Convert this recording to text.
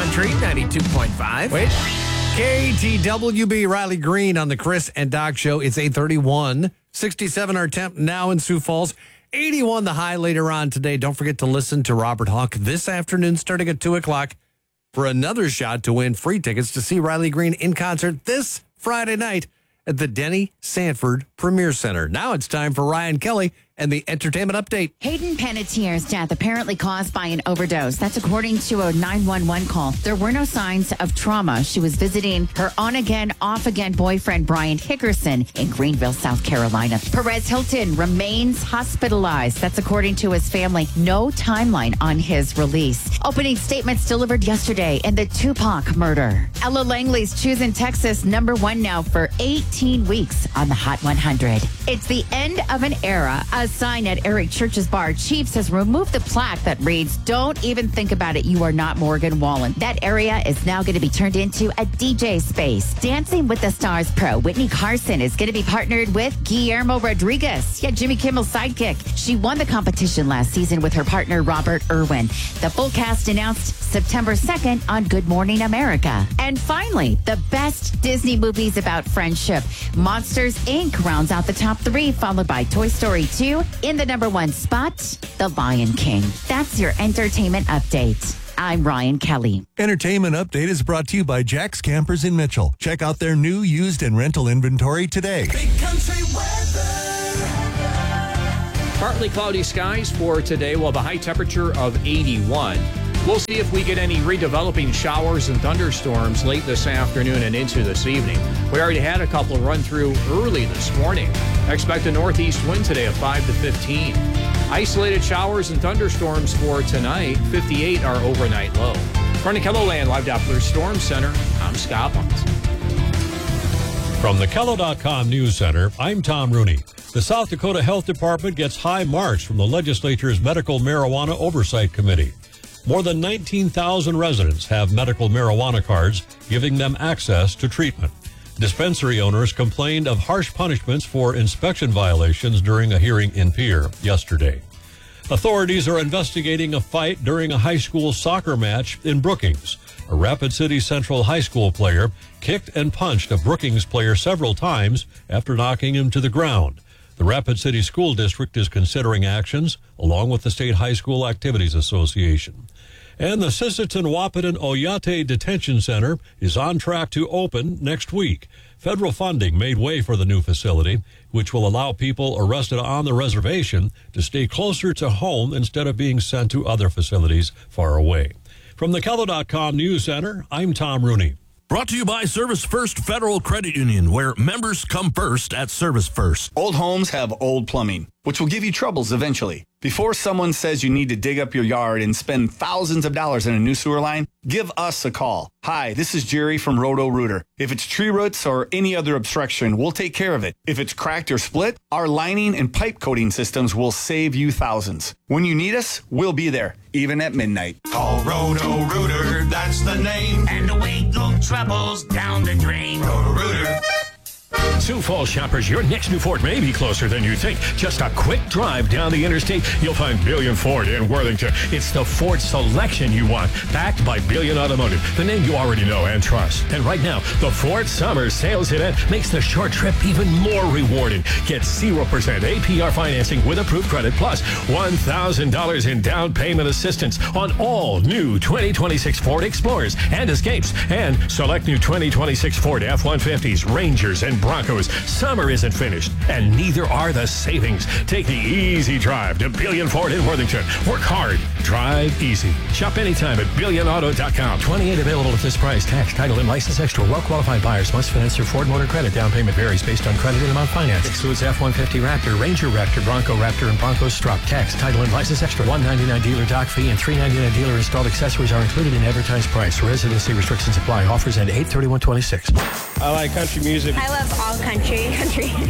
Country 92.5. Wait. KTWB, Riley Green on the Chris and Doc Show. It's 8:31. 67 our temp now in Sioux Falls. 81 the high later on today. Don't forget to listen to Robert Hawk this afternoon starting at 2 o'clock for another shot to win free tickets to see Riley Green in concert this Friday night at the Denny Sanford Premier Center. Now it's time for Ryan Kelly and the entertainment update. Hayden Panettiere's death apparently caused by an overdose. That's according to a 911 call. There were no signs of trauma. She was visiting her on-again, off-again boyfriend, Brian Hickerson, in Greenville, South Carolina. Perez Hilton remains hospitalized. That's according to his family. No timeline on his release. Opening statements delivered yesterday in the Tupac murder. Ella Langley's choosing Texas #1 now for 18 weeks on the Hot 100. It's the end of an era. A sign at Eric Church's bar, Chiefs, has removed the plaque that reads, "Don't even think about it. You are not Morgan Wallen." That area is now going to be turned into a DJ space. Dancing with the Stars pro Whitney Carson is going to be partnered with Guillermo Rodriguez. Yeah, Jimmy Kimmel's sidekick. She won the competition last season with her partner, Robert Irwin. The full cast announced September 2nd on Good Morning America. And finally, the best Disney movies about friendship. Monsters, Inc. rounds out the top 3, followed by Toy Story 2. In the #1 spot, The Lion King. That's your entertainment update. I'm Ryan Kelly. Entertainment Update is brought to you by Jack's Campers in Mitchell. Check out their new, used, and rental inventory today. Big country weather. Partly cloudy skies for today. We'll have a high temperature of 81. We'll see if we get any redeveloping showers and thunderstorms late this afternoon and into this evening. We already had a couple run through early this morning. Expect a northeast wind today of 5 to 15. Isolated showers and thunderstorms for tonight. 58 our overnight low. From the KELOLAND Live Doppler Storm Center, I'm Scott Bunt. From the KELO.com News Center, I'm Tom Rooney. The South Dakota Health Department gets high marks from the legislature's Medical Marijuana Oversight Committee. More than 19,000 residents have medical marijuana cards, giving them access to treatment. Dispensary owners complained of harsh punishments for inspection violations during a hearing in Pierre yesterday. Authorities are investigating a fight during a high school soccer match in Brookings. A Rapid City Central High School player kicked and punched a Brookings player several times after knocking him to the ground. The Rapid City School District is considering actions, along with the State High School Activities Association. And the Sisseton-Wahpeton Oyate Detention Center is on track to open next week. Federal funding made way for the new facility, which will allow people arrested on the reservation to stay closer to home instead of being sent to other facilities far away. From the KELO.com News Center, I'm Tom Rooney. Brought to you by Service First Federal Credit Union, where members come first at Service First. Old homes have old plumbing, which will give you troubles eventually. Before someone says you need to dig up your yard and spend thousands of dollars on a new sewer line, give us a call. Hi, this is Jerry from Roto-Rooter. If it's tree roots or any other obstruction, we'll take care of it. If it's cracked or split, our lining and pipe coating systems will save you thousands. When you need us, we'll be there, even at midnight. Call Roto-Rooter, that's the name. And away go troubles down the drain. Roto-Rooter. Sioux Falls shoppers, your next new Ford may be closer than you think. Just a quick drive down the interstate, you'll find Billion Ford in Worthington. It's the Ford selection you want, backed by Billion Automotive, the name you already know and trust. And right now, the Ford Summer Sales Event makes the short trip even more rewarding. Get 0% APR financing with approved credit, plus $1,000 in down payment assistance on all new 2026 Ford Explorers and Escapes, and select new 2026 Ford F-150s, Rangers, and Broncos. Summer isn't finished, and neither are the savings. Take the easy drive to Billion Ford in Worthington. Work hard, drive easy. Shop anytime at BillionAuto.com. 28 available at this price. Tax, title, and license extra. Well-qualified buyers must finance through Ford Motor Credit. Down payment varies based on credit and amount financed. Excludes F-150 Raptor, Ranger Raptor, Bronco Raptor, and Bronco Struck. Tax, title, and license extra. $199 dealer dock fee and $399 dealer installed accessories are included in advertised price. Residency restrictions apply. Offers end 8/31/26. I like country music. I love all country.